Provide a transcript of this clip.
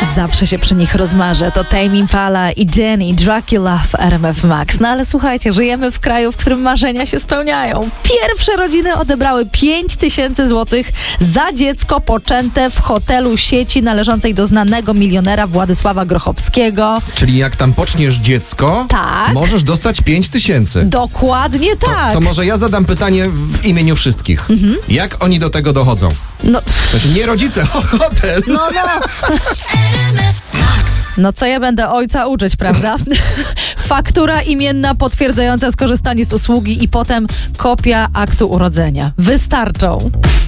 Zawsze się przy nich rozmarzę. To Tame Impala i Jenny Dracula w RMF Max. No ale słuchajcie, żyjemy w kraju, w którym marzenia się spełniają. Pierwsze rodziny odebrały 5000 zł za dziecko poczęte w hotelu sieci należącej do znanego milionera Władysława Grochowskiego. Czyli jak tam poczniesz dziecko, Tak. możesz dostać 5000. Dokładnie tak. To może ja zadam pytanie w imieniu wszystkich. Jak oni do tego dochodzą? No, Znaczy nie rodzice, hotel. no. No co ja będę ojca uczyć, prawda? Faktura imienna potwierdzająca skorzystanie z usługi i potem kopia aktu urodzenia. Wystarczą.